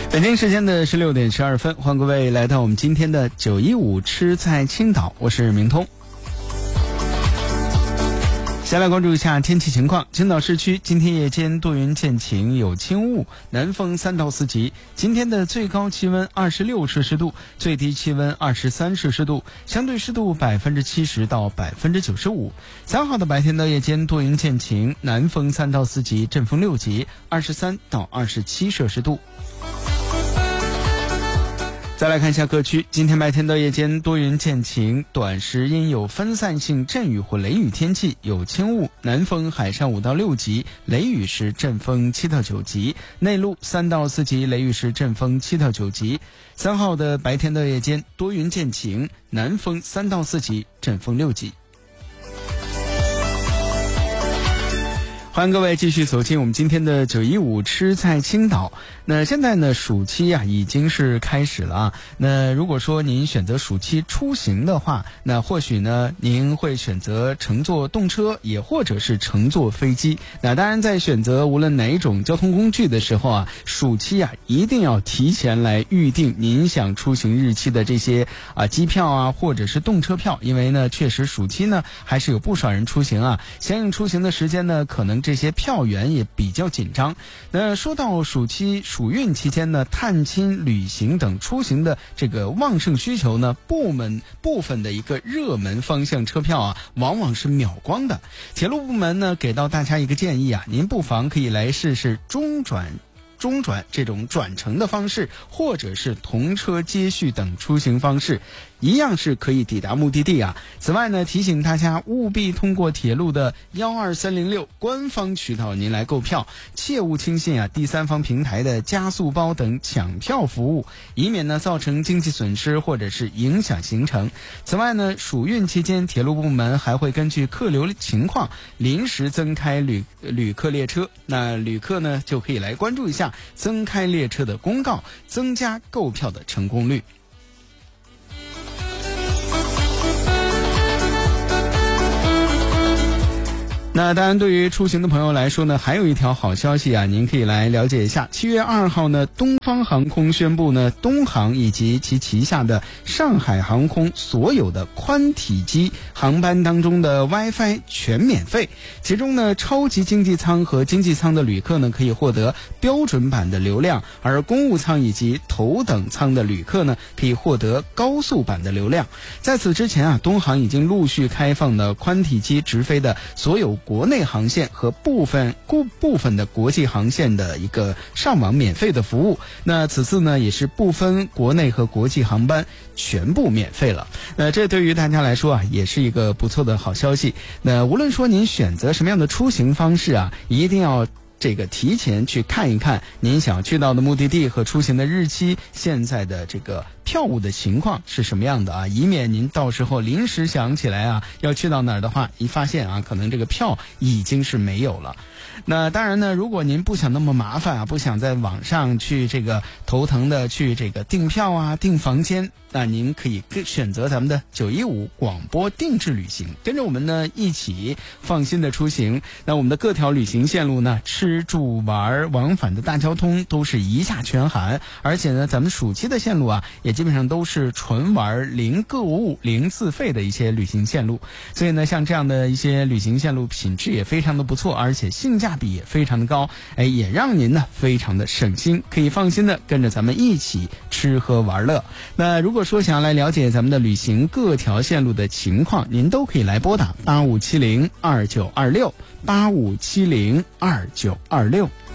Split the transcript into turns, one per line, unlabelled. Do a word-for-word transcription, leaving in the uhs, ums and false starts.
北京时间的十六点十二分，欢迎各位来到我们今天的九一五吃在青岛，我是明通。先来关注一下天气情况。青岛市区今天夜间多云见晴，有轻雾，南风三到四级。今天的最高气温二十六摄氏度，最低气温二十三摄氏度，相对湿度百分之七十到百分之九十五。三号的白天到夜间多云见晴，南风三到四级，阵风六级，二十三到二十七摄氏度。再来看一下各区，今天白天到夜间多云见晴，短时阴有分散性阵雨或雷雨天气，有轻雾，南风海上五到六级，雷雨时阵风七到九级，内陆三到四级，雷雨时阵风七到九级。三号的白天到夜间多云见晴，南风三到四级，阵风六级。欢迎各位继续走进我们今天的九一五吃在青岛。那现在呢，暑期啊已经是开始了啊。那如果说您选择暑期出行的话，那或许呢您会选择乘坐动车，也或者是乘坐飞机。那当然，在选择无论哪一种交通工具的时候啊，暑期啊一定要提前来预定您想出行日期的这些啊机票啊，或者是动车票，因为呢确实暑期呢还是有不少人出行啊，相应出行的时间呢可能这些票源也比较紧张。那说到暑期暑运期间呢，探亲、旅行等出行的这个旺盛需求呢，部门部分的一个热门方向车票啊，往往是秒光的。铁路部门呢给到大家一个建议啊，您不妨可以来试试中转。中转这种转乘的方式，或者是同车接续等出行方式，一样是可以抵达目的地啊。此外呢，提醒大家务必通过铁路的一二三零六官方渠道您来购票，切勿轻信啊第三方平台的加速包等抢票服务，以免呢造成经济损失或者是影响行程。此外呢，暑运期间铁路部门还会根据客流情况临时增开旅旅客列车，那旅客呢就可以来关注一下增开列车的公告，增加购票的成功率。那当然，对于出行的朋友来说呢，还有一条好消息啊，您可以来了解一下。七月二号呢，东方航空宣布呢，东航以及其旗下的上海航空所有的宽体机航班当中的 WiFi 全免费。其中呢，超级经济舱和经济舱的旅客呢，可以获得标准版的流量，而公务舱以及头等舱的旅客呢，可以获得高速版的流量。在此之前啊，东航已经陆续开放了宽体机直飞的所有国内航线和部分部分的国际航线的一个上网免费的服务。那此次呢，也是不分国内和国际航班全部免费了。那这对于大家来说啊，也是一个不错的好消息。那无论说您选择什么样的出行方式啊，一定要这个提前去看一看您想去到的目的地和出行的日期，现在的这个票务的情况是什么样的啊，以免您到时候临时想起来啊要去到哪儿的话，一发现啊可能这个票已经是没有了。那当然呢，如果您不想那么麻烦啊，不想在网上去这个头疼的去这个订票啊订房间，那您可以选择咱们的九一五广播定制旅行，跟着我们呢一起放心的出行。那我们的各条旅行线路呢，吃住玩往返的大交通都是一价全含，而且呢咱们暑期的线路啊也基本上都是纯玩零购物零自费的一些旅行线路。所以呢，像这样的一些旅行线路品质也非常的不错，而且性价比也非常的高，哎，也让您呢非常的省心，可以放心的跟着咱们一起吃喝玩乐。那如果说想要来了解咱们的旅行各条线路的情况，您都可以来拨打八五七零二九二六八五七零二九二六。